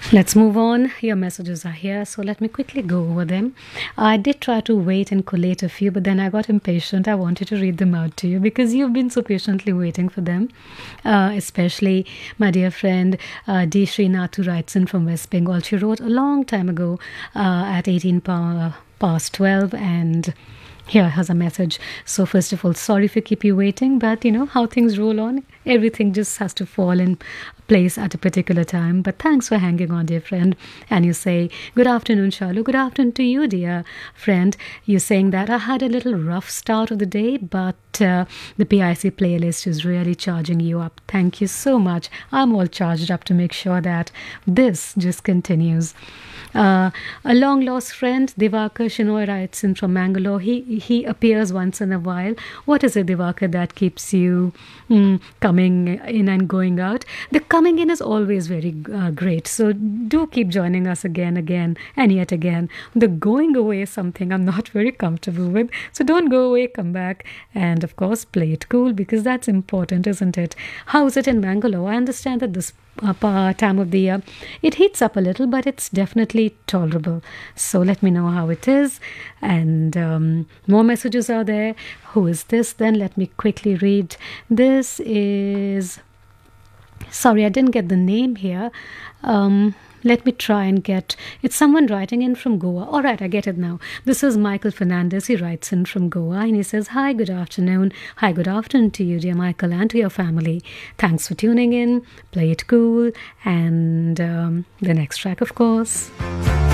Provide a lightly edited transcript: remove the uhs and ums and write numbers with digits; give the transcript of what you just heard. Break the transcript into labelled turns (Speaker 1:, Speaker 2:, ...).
Speaker 1: Let's move on. Your messages are here, so let me quickly go over them. I did try to wait and collate a few, but then I got impatient. I wanted to read them out to you because you've been so patiently waiting for them. Especially my dear friend D. Srinath, who writes in from West Bengal. She wrote a long time ago at 18 past 12, and here has a message. So, first of all, sorry if I keep you waiting, but you know how things roll on. Everything just has to fall in place at a particular time. But thanks for hanging on, dear friend. And you say, good afternoon, Shalu. Good afternoon to you, dear friend. You're saying that I had a little rough start of the day, but the PIC playlist is really charging you up. Thank you so much. I'm all charged up to make sure that this just continues. A long lost friend, Divakar Shinoy, writes in from Mangalore. He appears once in a while. What is it, Divakar, that keeps you coming in and going out? The coming in is always very great. So do keep joining us again, and yet again. The going away is something I'm not very comfortable with. So don't go away, come back, and of course play it cool, because that's important, isn't it? How's it in Mangalore? I understand that this time of the year it heats up a little, but it's definitely tolerable. So let me know how it is. And more messages are there. Who is this then? Let me quickly read. This is, sorry, I didn't get the name here. Let me try and get, it's someone writing in from Goa. All right, I get it now. This is Michael Fernandez. He writes in from Goa and he says, hi, good afternoon. Hi, good afternoon to you, dear Michael, and to your family. Thanks for tuning in. Play it cool. And the next track, of course.